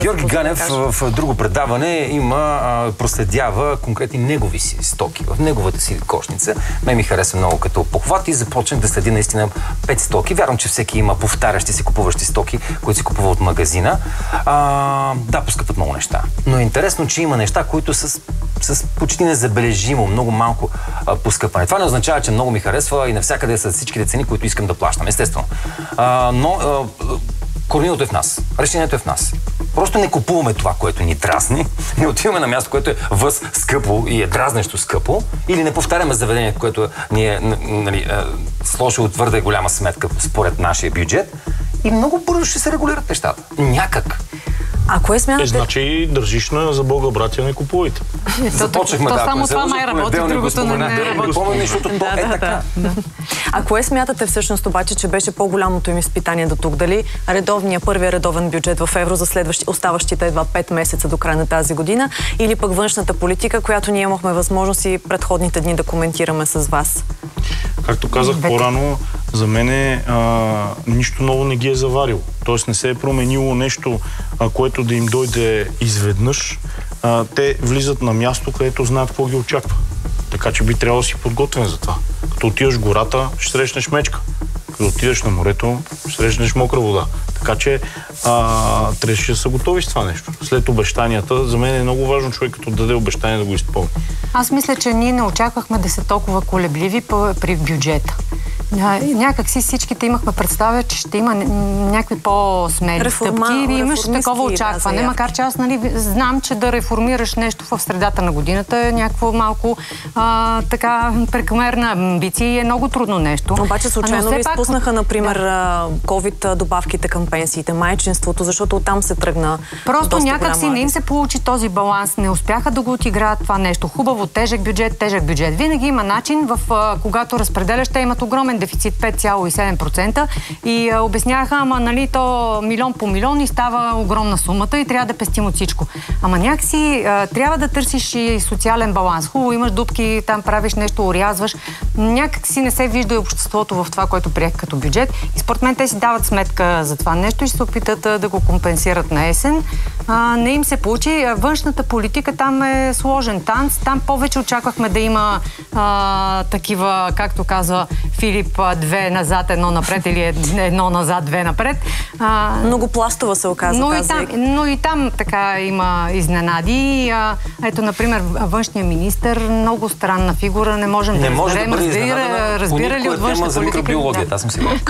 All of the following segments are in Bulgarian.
Георги Ганев в друго предаване проследява конкретни негови си стоки в неговата си кошница. Ме ми хареса много като похват и започнах да следи наистина 5 стоки. Вярвам, че всеки има повтарящи си, купуващи стоки, които си купува от магазина. Да, поскъпват много неща. Но е интересно, че има неща, които с почти незабележимо, много малко поскъпване. Това не означава, че много ми харесва и навсякъде са всичките цени, които искам да плащам, естествено. Но коренилото е в нас. Решението е в нас. Просто не купуваме това, което ни дразни, не отиваме на място, което е скъпо и е дразнещо скъпо, или не повтаряме заведението, което ни е сложило твърде голяма сметка според нашия бюджет, и много бързо ще се регулират нещата. Някак. А кое смятате? Значи държиш на за Бога, братя, не купувайте. Започнахме да. Само това май работи, другото не работи. А кое смятате всъщност обаче, че беше по-голямото им изпитание до тук? Дали първия редовен бюджет в евро за оставащите едва 5 месеца до края на тази година, или пък външната политика, която ние имахме възможност и предходните дни да коментираме с вас? Както казах по-рано, за мен нищо ново не ги е заварило. Тоест не се е променило нещо, което да им дойде изведнъж. Те влизат на място, където знаят какво ги очаква. Така че би трябвало да си подготвен за това. Като отидеш в гората, ще срещнеш мечка. Като отидеш на морето, ще срещнеш мокра вода. Така че трябваше да са готови с това нещо. След обещанията, за мен е много важно човек, като даде обещание, да го изпълни. Аз мисля, че ние не очаквахме да са толкова колебливи при бюджета. Някак си всичките имахме представя, че ще има някакви по-смели стъпки и имаш такова очакване. Макар че аз знам, че да реформираш нещо в средата на годината е някакво малко така прекомерна амбиция и е много трудно нещо. Обаче случайно ви изпуснаха, например, COVID добавките към пенсиите, майчинството, защото оттам се тръгна. Просто някак си не им се получи този баланс. Не успяха да го отиграят това нещо. Хубаво, тежък бюджет. Винаги има начин, когато разпределяш, те имат огромен дефицит 5,7% и обясняваха, ама то милион по милион и става огромна сумата и трябва да пестим от всичко. Ама някакси трябва да търсиш и социален баланс. Хубаво, имаш дупки, там правиш нещо, орязваш. Някакси не се вижда и обществото в това, което приех като бюджет. И според мен те си дават сметка за това нещо и ще се опитат да го компенсират на есен. Не им се получи. Външната политика там е сложен танц. Там повече очаквахме да има такива, както казва Филип, 2 назад, 1 напред или 1 назад, 2 напред. Многопластова се оказа тази. Но и там така има изненади. Ето, например, външния министър, много странна фигура, не можем да разберем. Разбира ли от външна политика? Аз съм сигурен.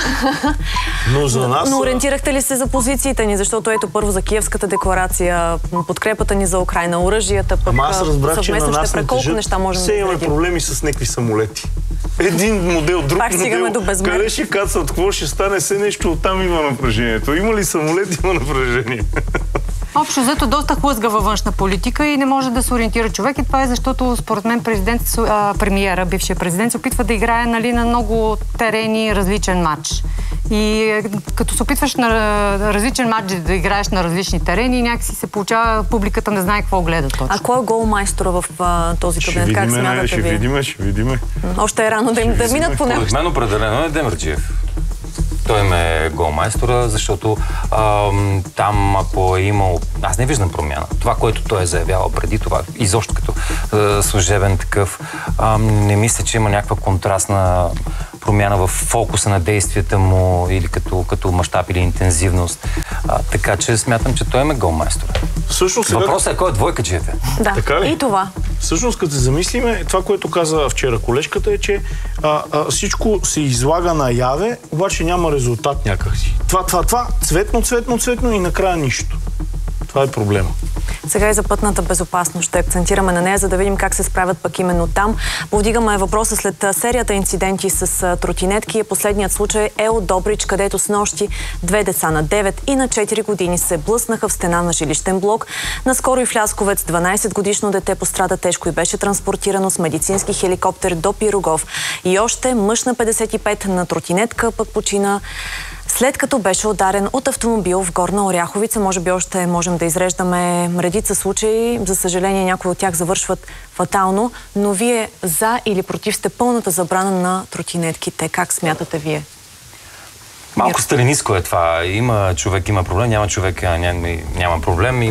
Но ориентирахте ли се за позициите ни? Защото ето първо за Киевската декларация, подкрепата ни за Украйна, оръжията, пък съвместно ще преколко неща можем да имаме проблеми с някакви самолети. Един модел, друг модел, къде ще кацат, какво ще стане, все нещо, оттам има напрежението. Има ли самолет, има напрежение. Общо взето доста хлъзга във външна политика и не може да се ориентира човек и това е защото според мен премиера, бившия президент, се опитва да играе на много терени различен матч. И като се опитваш на различен матч да играеш на различни терени, някакси се получава, публиката не знае какво гледа точно. А кой е голмайстора в този кабинет? Как смятате ви? Ще видиме. Още е рано да минат по него. Според мен определено е Демерджиев. Той ме е голмайстора, защото там, ако е имал... Аз не виждам промяна. Това, което той е заявявал преди това, изобщо като служебен такъв, не мисля, че има някаква контрастна промяна в фокуса на действията му или като мащаб или интензивност. Така че смятам, че той е голмайстора. Въпросът е кой е двойкаджиев е. Да, и това. Всъщност, като се замислиме, това, което каза вчера колежката е, че всичко се излага наяве, обаче няма резултат някакси. Това, цветно и накрая нищо. Това е проблема. Сега и за пътната безопасност ще акцентираме на нея, за да видим как се справят пък именно там. Повдигаме въпроса след серията инциденти с тротинетки. Последният случай е от Добрич, където снощи 2 деца на 9 и на 4 години се блъснаха в стена на жилищен блок. Наскоро и в Лясковец 12-годишно дете пострада тежко и беше транспортирано с медицински хеликоптер до Пирогов. И още мъж на 55 на тротинетка пък почина след като беше ударен от автомобил в Горна Оряховица. Може би още можем да изреждаме редица случаи. За съжаление, някои от тях завършват фатално. Но вие за или против сте пълната забрана на тротинетките? Как смятате вие? Малко сталинистко е това. Има човек, има проблем, няма човек, няма проблем.